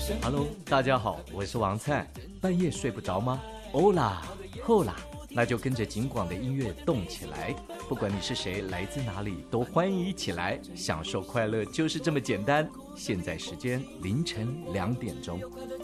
Hello， 大家好，我是王灿。半夜睡不着吗？欧啦，后啦，那就跟着警广的音乐动起来。不管你是谁，来自哪里，都欢迎一起来享受快乐，就是这么简单。现在时间凌晨2点钟。